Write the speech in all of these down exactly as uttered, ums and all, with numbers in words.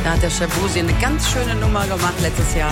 Da hat der Shabuzi eine ganz schöne Nummer gemacht letztes Jahr.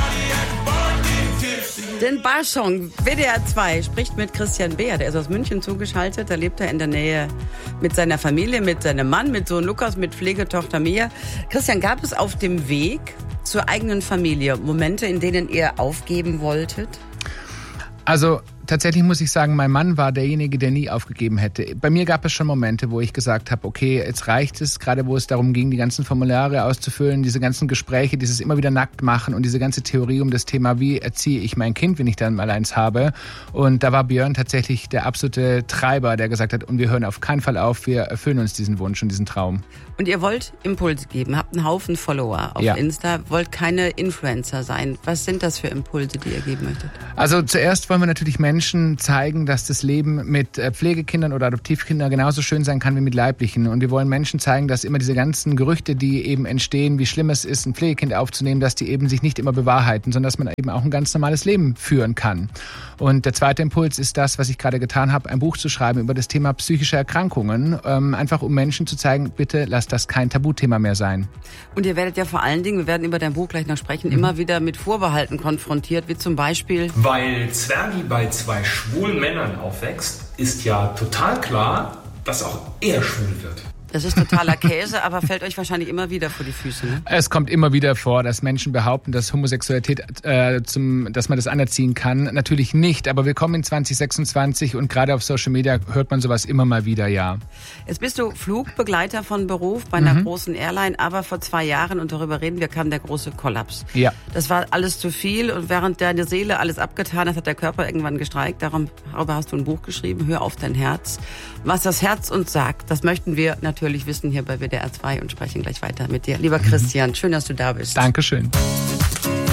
Den Barsong, W D R zwei, spricht mit Christian Beer. Der ist aus München zugeschaltet. Da lebt er in der Nähe mit seiner Familie, mit seinem Mann, mit Sohn Lukas, mit Pflegetochter Mia. Christian, gab es auf dem Weg zur eigenen Familie Momente, in denen ihr aufgeben wolltet? Also tatsächlich muss ich sagen, mein Mann war derjenige, der nie aufgegeben hätte. Bei mir gab es schon Momente, wo ich gesagt habe, okay, jetzt reicht es, gerade wo es darum ging, die ganzen Formulare auszufüllen, diese ganzen Gespräche, dieses immer wieder nackt machen und diese ganze Theorie um das Thema, wie erziehe ich mein Kind, wenn ich dann mal eins habe. Und da war Björn tatsächlich der absolute Treiber, der gesagt hat, und wir hören auf keinen Fall auf, wir erfüllen uns diesen Wunsch und diesen Traum. Und ihr wollt Impulse geben, habt einen Haufen Follower auf ja. Insta, wollt keine Influencer sein. Was sind das für Impulse, die ihr geben möchtet? Also zuerst wollen wir natürlich Menschen zeigen, dass das Leben mit Pflegekindern oder Adoptivkindern genauso schön sein kann wie mit Leiblichen. Und wir wollen Menschen zeigen, dass immer diese ganzen Gerüchte, die eben entstehen, wie schlimm es ist, ein Pflegekind aufzunehmen, dass die eben sich nicht immer bewahrheiten, sondern dass man eben auch ein ganz normales Leben führen kann. Und der zweite Impuls ist das, was ich gerade getan habe, ein Buch zu schreiben über das Thema psychische Erkrankungen, ähm, einfach um Menschen zu zeigen, bitte lasst das kein Tabuthema mehr sein. Und ihr werdet ja vor allen Dingen, wir werden über dein Buch gleich noch sprechen, mhm. immer wieder mit Vorbehalten konfrontiert, wie zum Beispiel... Weil Zwergi bei zwei schwulen Männern aufwächst, ist ja total klar, dass auch er schwul wird. Das ist totaler Käse, aber fällt euch wahrscheinlich immer wieder vor die Füße, ne? Es kommt immer wieder vor, dass Menschen behaupten, dass Homosexualität, äh, zum, dass man das anerziehen kann. Natürlich nicht, aber wir kommen in zwanzig sechsundzwanzig und gerade auf Social Media hört man sowas immer mal wieder, ja. Jetzt bist du Flugbegleiter von Beruf bei einer mhm. großen Airline, aber vor zwei Jahren, und darüber reden wir, kam der große Kollaps. Ja. Das war alles zu viel und während deine Seele alles abgetan hat, hat der Körper irgendwann gestreikt. Darum, darüber hast du ein Buch geschrieben, Hör auf dein Herz. Was das Herz uns sagt, das möchten wir natürlich wissen hier bei W D R zwei und sprechen gleich weiter mit dir. Lieber Christian, schön, dass du da bist. Dankeschön.